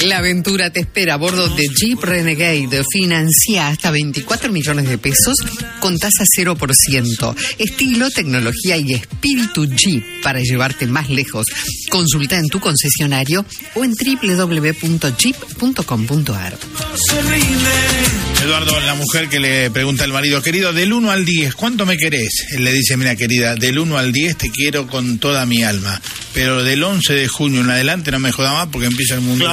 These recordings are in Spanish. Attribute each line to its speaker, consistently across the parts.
Speaker 1: La aventura te espera a bordo de Jeep Renegade. Financia hasta 24 millones de pesos con tasa 0%. Estilo, tecnología y espíritu Jeep para llevarte más lejos. Consulta en tu concesionario o en www.jeep.com.ar.
Speaker 2: Eduardo, la mujer que le pregunta al marido, querido, del 1 al 10, ¿cuánto me querés? Él le dice, mira querida, del 1 al 10 te quiero con toda mi alma, pero del 11 de junio en adelante no me joda más porque empieza el mundo.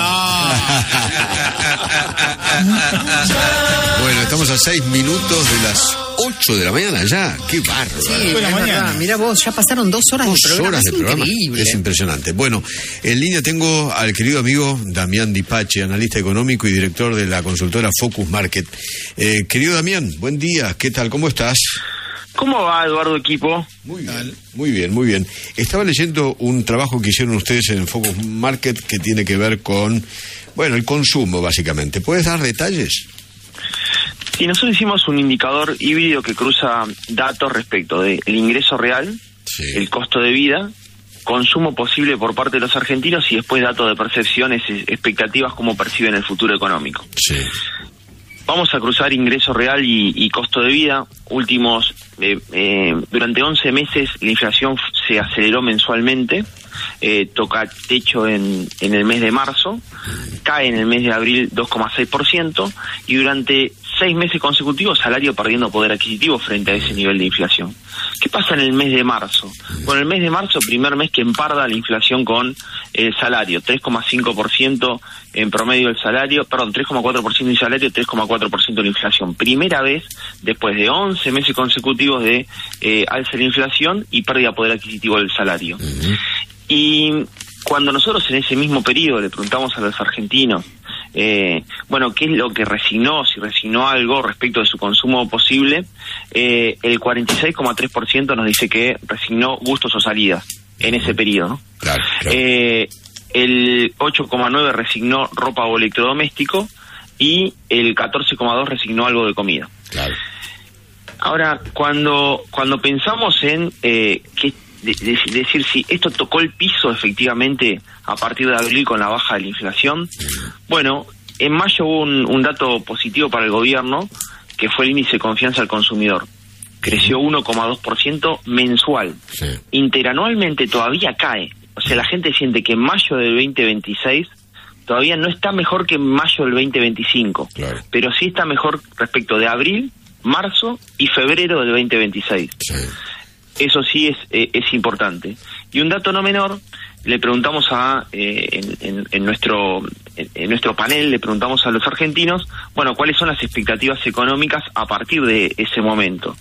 Speaker 3: Bueno, estamos a 6 minutos de las 8 de la mañana ya. ¡Qué bárbaro!
Speaker 1: Sí, mira vos, ya pasaron 2 horas de programa. 2 horas de programa. Increíble.
Speaker 3: Es impresionante. Bueno, en línea tengo al querido amigo Damián Di Pace, analista económico y director de la consultora Focus Market. Querido Damián, buen día. ¿Qué tal? ¿Cómo estás?
Speaker 4: ¿Cómo va, Eduardo, equipo?
Speaker 3: Muy bien, muy bien. Estaba leyendo un trabajo que hicieron ustedes en Focus Market que tiene que ver con, bueno, el consumo, básicamente. ¿Puedes dar detalles?
Speaker 4: Sí, nosotros hicimos un indicador híbrido que cruza datos respecto del ingreso real, sí, el costo de vida, consumo posible por parte de los argentinos y después datos de percepciones, expectativas, cómo perciben el futuro económico.
Speaker 3: Sí.
Speaker 4: Vamos a cruzar ingreso real y costo de vida. Durante 11 meses la inflación se aceleró mensualmente, toca techo en el mes de marzo, cae en el mes de abril 2,6% y durante 6 meses consecutivos salario perdiendo poder adquisitivo frente a ese nivel de inflación. ¿Qué pasa en el mes de marzo? Bueno, el mes de marzo, primer mes que emparda la inflación con el salario, 3,5% en promedio del salario, 3,4% del salario, 3,4% de la inflación. Primera vez después de 11 meses consecutivos de alza de la inflación y pérdida de poder adquisitivo del salario. Y cuando nosotros en ese mismo periodo le preguntamos a los argentinos, ¿qué es lo que resignó? Si resignó algo respecto de su consumo posible, el 46,3% nos dice que resignó gustos o salidas en ese periodo, ¿no?
Speaker 3: Claro.
Speaker 4: El 8,9% resignó ropa o electrodoméstico y el 14,2% resignó algo de comida.
Speaker 3: Claro.
Speaker 4: Ahora, cuando pensamos en decir si esto tocó el piso efectivamente a partir de abril con la baja de la inflación, bueno, en mayo hubo un dato positivo para el gobierno, que fue el índice de confianza al consumidor. Creció 1,2% mensual. Sí. Interanualmente todavía cae. O sea, la gente siente que en mayo del 2026 todavía no está mejor que en mayo del 2025. Claro. Pero sí está mejor respecto de abril, marzo y febrero del 2026. Sí. Eso sí es importante. Y un dato no menor, le preguntamos en nuestro panel, le preguntamos a los argentinos, cuáles son las expectativas económicas a partir de ese momento.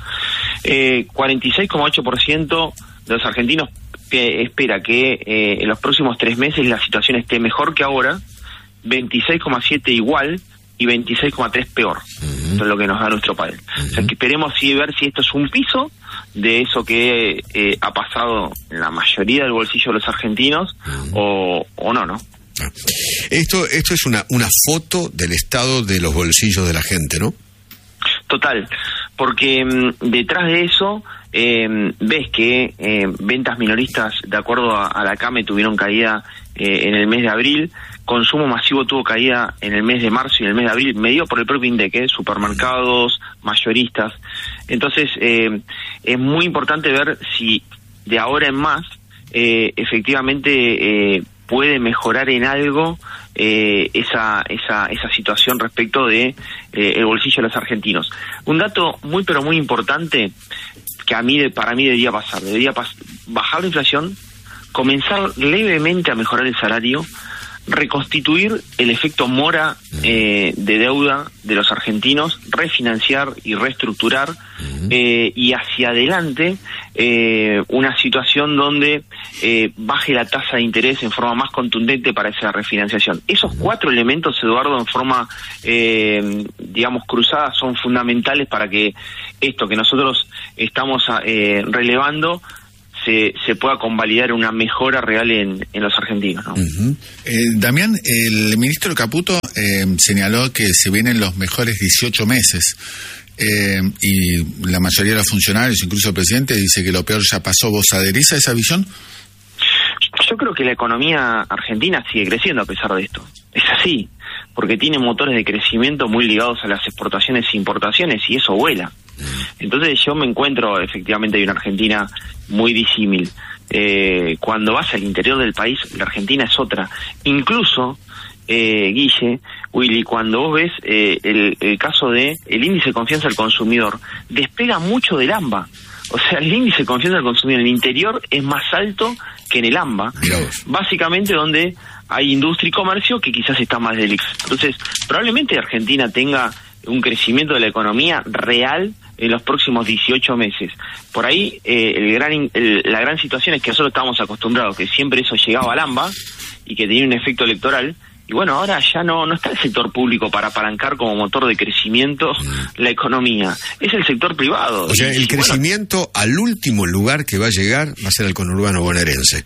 Speaker 4: 46,8% de los argentinos espera que en los próximos 3 meses la situación esté mejor que ahora, 26,7% igual y 26,3% peor. Eso es lo que nos da nuestro panel. O sea, que esperemos ver si esto es un piso de eso que ha pasado en la mayoría del bolsillo de los argentinos o no.
Speaker 3: Esto es una foto del estado de los bolsillos de la gente, ¿no?
Speaker 4: Total, porque detrás de eso ves que ventas minoristas, de acuerdo a la CAME, tuvieron caída en el mes de abril, consumo masivo tuvo caída en el mes de marzo y en el mes de abril, medido por el propio INDEC, supermercados, mayoristas. Entonces, es muy importante ver si de ahora en más efectivamente puede mejorar en algo esa situación respecto de el bolsillo de los argentinos. Un dato muy pero muy importante que para mí debería bajar la inflación, comenzar levemente a mejorar el salario, reconstituir el efecto mora de deuda de los argentinos, refinanciar y reestructurar y hacia adelante una situación donde baje la tasa de interés en forma más contundente para esa refinanciación. Esos 4 elementos, Eduardo, en forma cruzada, son fundamentales para que esto que nosotros estamos relevando se pueda convalidar una mejora real en los argentinos, ¿no?
Speaker 2: Damián, el ministro Caputo señaló que se vienen los mejores 18 meses y la mayoría de los funcionarios, incluso el presidente, dice que lo peor ya pasó. ¿Vos adherís a esa visión?
Speaker 4: Yo creo que la economía argentina sigue creciendo a pesar de esto. Es así, porque tiene motores de crecimiento muy ligados a las exportaciones e importaciones, y eso vuela. Entonces yo me encuentro, efectivamente, hay una Argentina muy disímil. Cuando vas al interior del país, la Argentina es otra. Incluso, Guille, Willy, cuando vos ves el caso de el índice de confianza del consumidor, despega mucho del AMBA. O sea, el índice de confianza del consumidor en el interior es más alto que en el AMBA. Básicamente donde hay industria y comercio que quizás está más delicado. Entonces, probablemente Argentina tenga un crecimiento de la economía real en los próximos 18 meses. Por ahí, la gran situación es que nosotros estábamos acostumbrados, que siempre eso llegaba al AMBA y que tenía un efecto electoral. Y bueno, ahora ya no está el sector público para apalancar como motor de crecimiento la economía. Es el sector privado.
Speaker 3: O sea, el crecimiento al último lugar que va a llegar va a ser el conurbano bonaerense.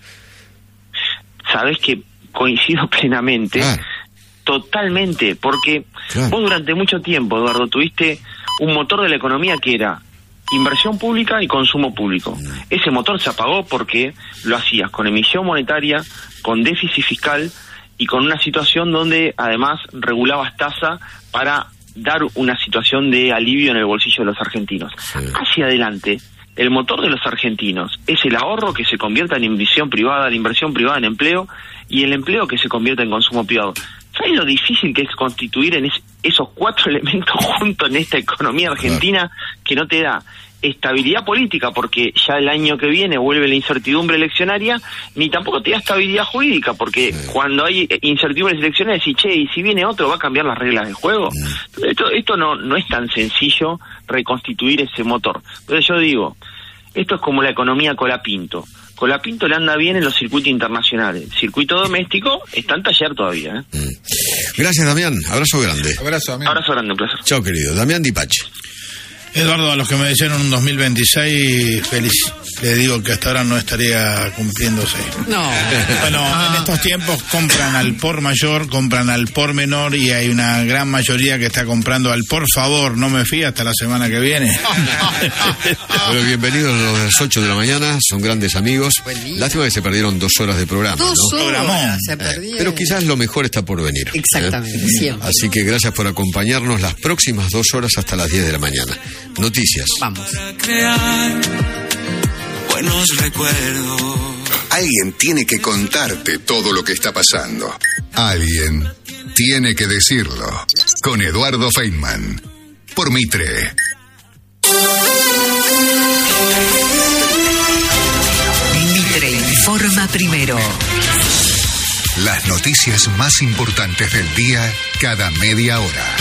Speaker 4: Sabés que coincido plenamente, totalmente, porque vos durante mucho tiempo, Eduardo, tuviste un motor de la economía que era inversión pública y consumo público. Ese motor se apagó porque lo hacías con emisión monetaria, con déficit fiscal y con una situación donde además regulabas tasa para dar una situación de alivio en el bolsillo de los argentinos. Hacia adelante, el motor de los argentinos es el ahorro que se convierta en inversión privada, la inversión privada en empleo, y el empleo que se convierta en consumo privado. ¿Sabes lo difícil que es constituir en esos 4 elementos juntos en esta economía argentina que no te da estabilidad política, porque ya el año que viene vuelve la incertidumbre eleccionaria, ni tampoco te da estabilidad jurídica, porque cuando hay incertidumbre eleccionaria decís, che, y si viene otro va a cambiar las reglas del juego? Esto no es tan sencillo reconstituir ese motor. Entonces yo digo, esto es como la economía Colapinto. Colapinto le anda bien en los circuitos internacionales. Circuito doméstico está en taller todavía.
Speaker 3: Gracias, Damián. Abrazo grande.
Speaker 2: Abrazo, Damián.
Speaker 4: Abrazo grande, un placer.
Speaker 3: Chao, querido. Damián Dipache.
Speaker 2: Eduardo, a los que me desearon un 2026, feliz. Le digo que hasta ahora no estaría cumpliéndose.
Speaker 1: No.
Speaker 2: Bueno, en estos tiempos compran al por mayor, compran al por menor, y hay una gran mayoría que está comprando al por favor. No me fío hasta la semana que viene.
Speaker 3: Bueno, bienvenidos a las 8 de la mañana, son grandes amigos. Lástima que se perdieron 2 horas de programa.
Speaker 1: 2
Speaker 3: ¿no?
Speaker 1: horas se perdieron.
Speaker 3: Pero quizás lo mejor está por venir.
Speaker 1: Exactamente, siempre.
Speaker 3: Así que gracias por acompañarnos las próximas 2 horas hasta las 10 de la mañana. Noticias.
Speaker 1: Vamos.
Speaker 5: Buenos recuerdos.
Speaker 6: Alguien tiene que contarte todo lo que está pasando. Alguien tiene que decirlo. Con Eduardo Feynman. Por Mitre.
Speaker 7: Mitre informa primero.
Speaker 6: Las noticias más importantes del día cada media hora.